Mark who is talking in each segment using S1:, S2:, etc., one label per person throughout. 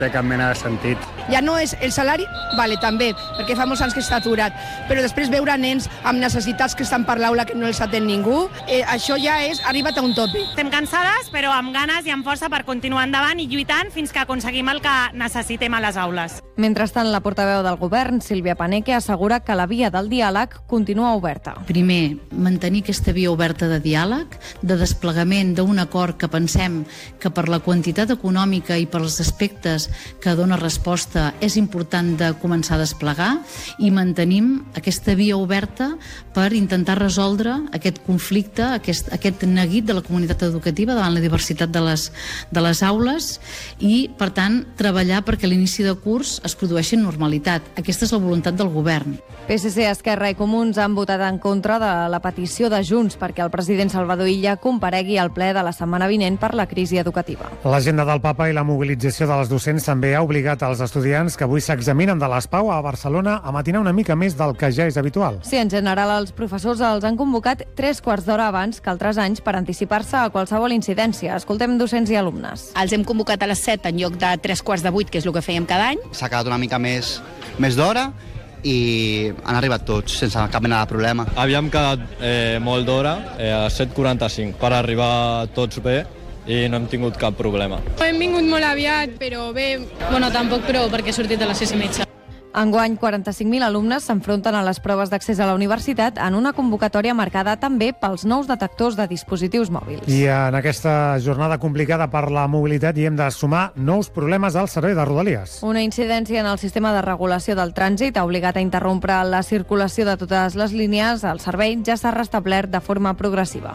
S1: té cap mena de sentit.
S2: Ja no és el salari, vale, també, perquè fa molts anys que està aturat, però després veure nens amb necessitats que estan per l'aula que no els atén ningú, això ja és arribat a un tope.
S3: Estem cansades, però amb ganes i amb força per continuar endavant i lluitant fins que aconseguim el que necessitem a les aules.
S4: Mentrestant, la portaveu del govern, Sílvia Paneque, assegura que la via del diàleg continua oberta.
S5: Primer, mantenir aquesta via oberta de diàleg, de desplegament d'un acord que pensem que per la quantitat econòmica i per els aspectes que dona resposta és important de començar a desplegar, i mantenim aquesta via oberta per intentar resoldre aquest conflicte, aquest neguit de la comunitat educativa davant la diversitat de les aules i, per tant, treballar perquè a l'inici de curs es produeixi en normalitat. Aquesta és la voluntat del govern.
S4: PSC, Esquerra i Comuns han votat en contra de la petició de Junts perquè el president Salvador Illa comparegui al ple de la setmana vinent per la crisi educativa.
S6: L'agenda del papa i la mobilització dels docents també ha obligat els estudiants que avui s'examinen de l'ESPAU a Barcelona a matinar una mica més del que ja és habitual.
S4: Sí, en general els professors els han convocat 3/4 d'hora abans que altres anys per anticipar-se a qualsevol incidència. Escoltem docents i alumnes.
S7: Els hem convocat a les 7 en lloc de 3/4 que és el que fèiem cada any.
S8: S'ha quedat una mica més d'hora i han arribat tots sense cap mena de problema.
S9: Havíem quedat molt d'hora, a 7:45, per arribar tots bé i no hem tingut cap problema.
S10: Hem vingut molt aviat, però bé...
S11: Bueno, tampoc prou, perquè he sortit a les 6:30.
S4: Enguany, 45.000 alumnes s'enfronten a les proves d'accés a la universitat en una convocatòria marcada també pels nous detectors de dispositius mòbils.
S6: I en aquesta jornada complicada per la mobilitat hi hem de sumar nous problemes al servei de Rodalies.
S4: Una incidència en el sistema de regulació del trànsit ha obligat a interrompre la circulació de totes les línies. El servei ja s'ha restablert de forma progressiva.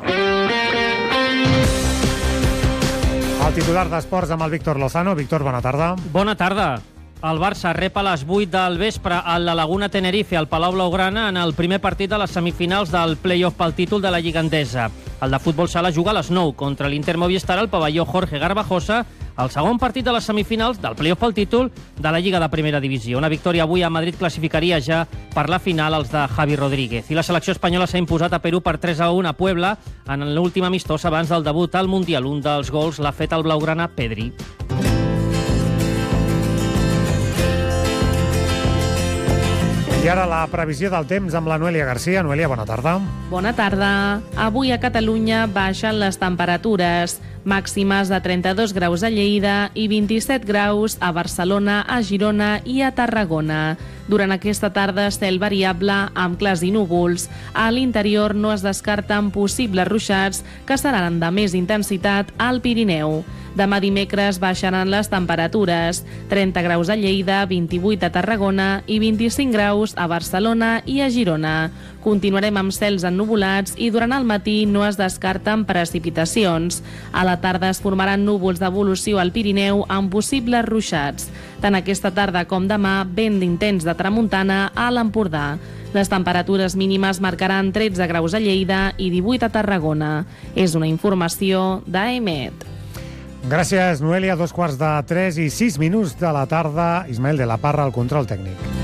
S6: El titular d'Esports amb el Víctor Lozano. Víctor, bona tarda.
S12: Bona tarda. El Barça rep a les 8 del vespre a la Laguna Tenerife, al Palau Blaugrana, en el primer partit de les semifinals del play-off pel títol de la Lliga Endesa. El de futbol sala juga a les 9 contra l'Inter Movistar al pavelló Jorge Garbajosa, el segon partit de les semifinals del play-off pel títol de la Lliga de Primera Divisió. Una victòria avui a Madrid classificaria ja per la final els de Javi Rodríguez. I la selecció espanyola s'ha imposat a Perú per 3-1 a Puebla en l'últim amistós abans del debut al Mundial. Un dels gols l'ha fet el blaugrana Pedri.
S6: I ara la previsió del temps amb la Noelia Garcia. Noelia, bona tarda.
S13: Bona tarda. Avui a Catalunya baixen les temperatures. Màximes de 32 graus a Lleida i 27 graus a Barcelona, a Girona i a Tarragona. Durant aquesta tarda, cel variable amb clars i núvols. A l'interior no es descarten possibles ruixats que seran de més intensitat al Pirineu. Demà dimecres baixaran les temperatures. 30 graus a Lleida, 28 a Tarragona i 25 graus a Barcelona i a Girona. Continuarem amb cels ennuvolats i durant el matí no es descarten precipitacions. A la tarda es formaran núvols d'evolució al Pirineu amb possibles ruixats. Tant aquesta tarda com demà, vent intens de tramuntana a l'Empordà. Les temperatures mínimes marcaran 13 graus a Lleida i 18 a Tarragona. És una informació d'AEMET.
S6: Gràcies, Noelia. 2:45 i 6 minuts de la tarda. Ismael de la Parra, al control tècnic.